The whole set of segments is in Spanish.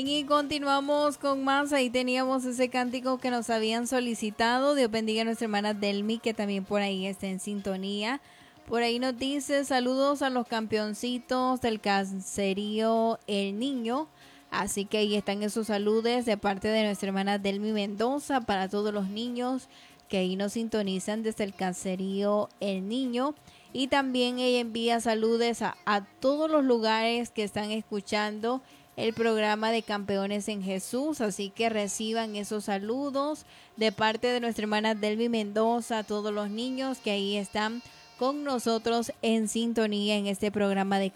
Y continuamos con más. Ahí teníamos ese cántico que nos habían solicitado. Dios bendiga a nuestra hermana Delmi, que también por ahí está en sintonía. Por ahí nos dice saludos a los campeoncitos del caserío El Niño. Así que ahí están esos saludos de parte de nuestra hermana Delmi Mendoza para todos los niños que ahí nos sintonizan desde el caserío El Niño. Y también ella envía saludos a todos los lugares que están escuchando el programa de Campeones en Jesús, así que reciban esos saludos de parte de nuestra hermana Delvi Mendoza, a todos los niños que ahí están con nosotros en sintonía en este programa de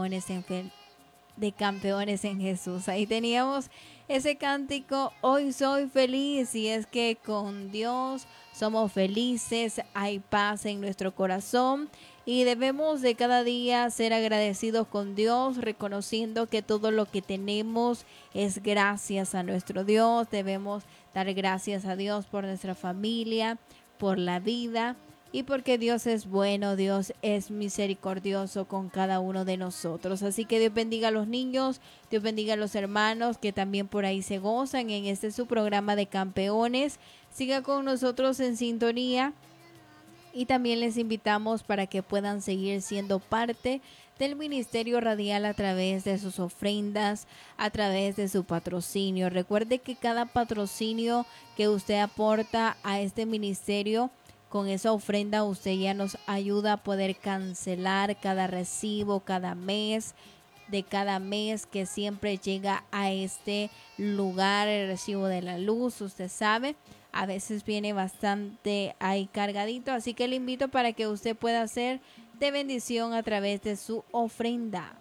Campeones en Jesús. Ahí teníamos ese cántico, hoy soy feliz, y es que con Dios somos felices, hay paz en nuestro corazón y debemos de cada día ser agradecidos con Dios, reconociendo que todo lo que tenemos es gracias a nuestro Dios. Debemos dar gracias a Dios por nuestra familia, por la vida, y porque Dios es bueno, Dios es misericordioso con cada uno de nosotros. Así que Dios bendiga a los niños, Dios bendiga a los hermanos que también por ahí se gozan en este su programa de Campeones. Siga con nosotros en sintonía y también les invitamos para que puedan seguir siendo parte del Ministerio Radial a través de sus ofrendas, a través de su patrocinio. Recuerde que cada patrocinio que usted aporta a este ministerio, con esa ofrenda usted ya nos ayuda a poder cancelar cada recibo, cada mes, de cada mes que siempre llega a este lugar, el recibo de la luz, usted sabe. A veces viene bastante ahí cargadito, así que le invito para que usted pueda hacer de bendición a través de su ofrenda.